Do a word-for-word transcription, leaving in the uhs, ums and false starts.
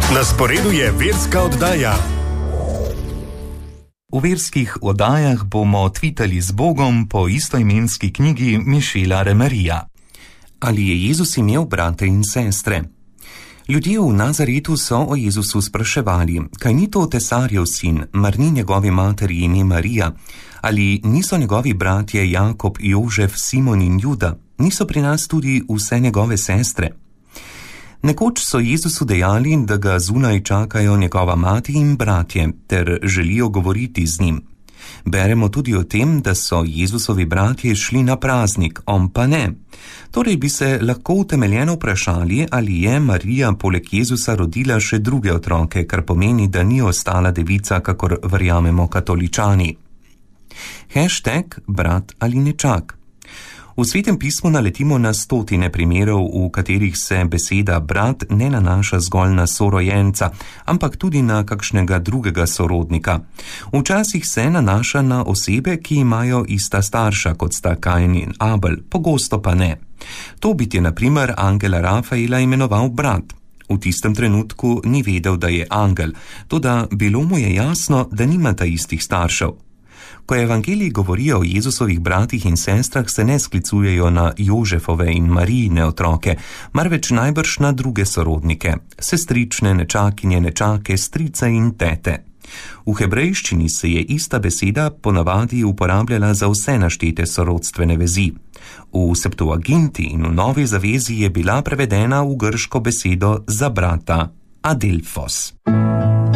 Na sporedu je verska oddaja. V verskih oddajah bomo tvitali z Bogom po istoimenski knjigi Mišela Remerija. Ali je Jezus imel brate in sestre? Ljudje v Nazaretu so o Jezusu spraševali, kaj ni to tesarjev sin, mar ni njegovi materi ime Marija, ali niso njegovi bratje Jakob, Jožef, Simon in Juda, niso pri nas tudi vse njegove sestre? Nekoč so Jezusu dejali, da ga zunaj čakajo njegova mati in bratje, ter želijo govoriti z njim. Beremo tudi o tem, da so Jezusovi bratje šli na praznik, on pa ne. Torej bi se lahko utemeljeno vprašali, ali je Marija poleg Jezusa rodila še druge otroke, kar pomeni, da ni ostala devica, kakor verjamemo katoličani. Hashtag brat ali nečak. V Svetem pismu naletimo na stotine primerov, v katerih se beseda brat ne nanaša zgolj na sorojenca, ampak tudi na kakšnega drugega sorodnika. Včasih se nanaša na osebe, ki imajo ista starša, kot sta Kain in Abel, pogosto pa ne. Tobit je na primer angela Rafaela imenoval brat. V tistem trenutku ni vedel, da je angel, toda bilo mu je jasno, da nimata istih staršev. Ko evangeliji govorijo o Jezusovih bratih in sestrah, se ne sklicujejo na Jožefove in Marijine otroke, marveč najbrž na druge sorodnike, sestrične, nečakinje, nečake, strice in tete. V hebrejščini se je ista beseda ponavadi uporabljala za vse naštete sorodstvene vezi. V Septuaginti in v Novi zavezi je bila prevedena v grško besedo za brata, adelfos.